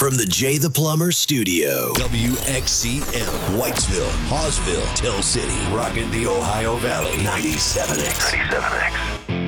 from the Jay the Plumber studio. WXCM, Whitesville, Hawesville, Tell City, rocking the Ohio Valley. 97X.